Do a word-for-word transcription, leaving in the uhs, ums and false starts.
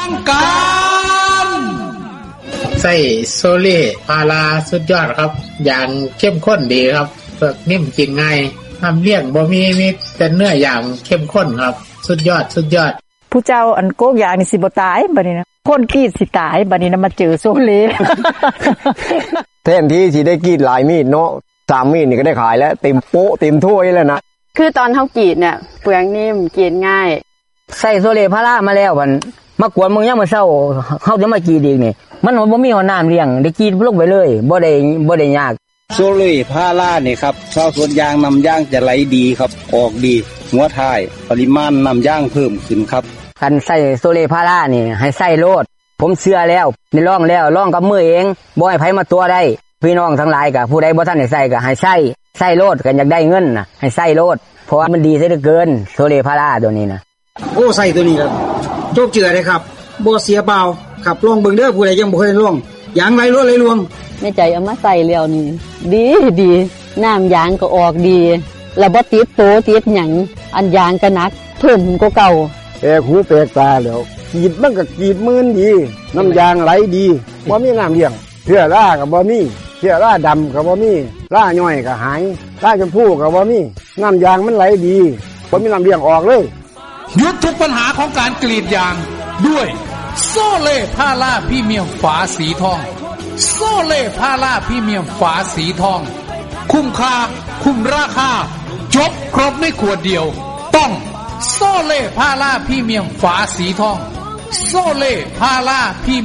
องการใส่โซเล่พาราสุดยอดครับอย่างเข้มข้นดีครับเปลือกนิ่มกินง่ายทำเลี้ยงบ่มีมีแต่เนื้ออย่างเข้มข้นครับสุดยอดสุดยอดผู้เจ้าอันโกกยางนี่สิบ่ตายบัดนี้นะคนกรีดสิตายบัดนี้นะมาเจอโซเล่แทนที่สิได้กรีดหลายมีดเนาะสามมีดนี่ก็ได้ขายแล้วเต็มโป๊ะเต็มถ้วยแล้วนะคือตอนเฮากรีดเนี่ยเปลือกนิ่มกรีดง่ายใส่โซเล่พารามาแล้วมันมากวนมึงยามมื้อเช้าเฮาจะมากรีดอีกนี่มันบ่มีหัวน้ำเลี้ยงได้กรีดลงไปเลยบ่ได้บ่ได้ยากโซเล่พารานี่ครับชาวสวนยางนำยางจะไหลดีครับออกดีหัวท้ายปริมาณนำยางเพิ่มขึ้นครับคันใส่โซเล่พารานี่ให้ใส่โลดผมเชื่อแล้วนี่ลองแล้วลองกับมือเองบ่ให้ไผมาตัวได้พี่น้องทั้งหลายก็ผู้ใดบ่ทันได้ใส่ก็ให้ใส่ใส่โลดกันอยากได้เงินน่ะให้ใส่โลดเพราะว่ามันดีซะเหลือเกินโซเล่พาราตัวนี้นะโอ้ใส่ตัวนี้ครับจบเจือเลยครับบ่เสียเปล่าขับลองเบิ่งเด้อผู้ใดยังบ่เคยลองยางไหลรวดไหลรวงในใจเอามาใส่แล้วนี่ดีดีน้ำยางก็ออกดีแล้วบ่ติดโตติดหยังอันยางก็หนักเพิ่มกว่าเก่าแปลกหูแปลกตาแล้วกรีดมันก็กรีดมื่นดีน้ำยางไหลดีบ่มีน้ำเลี้ยงเชื้อราก็บ่มีเชื้อราดำก็บ่มีราย่อยก็หายราชมพูก็บ่มีน้ำยางมันไหลดีบ่มีน้ำเลี้ยงออกเลยหยุดทุกปัญหาของการกรีดยางด้วยโซเล่พาราพรีเมียมฝาสีทองโซเล่พาราพรีเมียมฝาสีทองคุ้มค่าคุ้มราคาจบครบในขวดเดียวต้องโซเล่พาราพรีเมียมฝาสีทองโซเล่พาราพรี